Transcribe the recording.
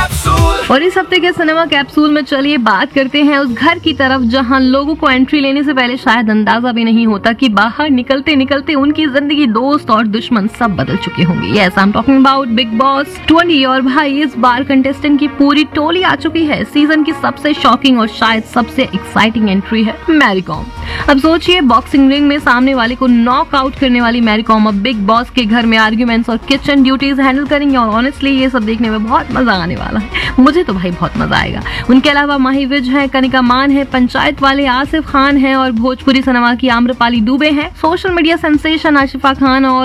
और इस हफ्ते के सिनेमा कैप्सूल में चलिए बात करते हैं उस घर की तरफ जहां लोगों को एंट्री लेने से पहले शायद अंदाजा भी नहीं होता कि बाहर निकलते निकलते उनकी जिंदगी, दोस्त और दुश्मन सब बदल चुके होंगे। Yes, I am talking about big boss 20। और भाई, इस बार कंटेस्टेंट की पूरी टोली आ चुकी है। सीजन की सबसे शॉकिंग और शायद सबसे एक्साइटिंग एंट्री है मैरी कॉम। अब सोचिए, बॉक्सिंग रिंग में सामने वाले को नॉक आउट करने वाली मैरी कॉम अब बिग बॉस के घर में आर्ग्यूमेंट्स और किचन ड्यूटीज हैंडल करेंगी। और ऑनेस्टली ये सब देखने में बहुत मजा आने वाला है। मुझे तो भाई बहुत मजा आएगा। उनके अलावा माही विज है, कनिका मान है, पंचायत वाले आसिफ खान है और भोजपुरी सिनेमा की आम्रपाली दुबे हैं, social media sensation Ashifa Khan और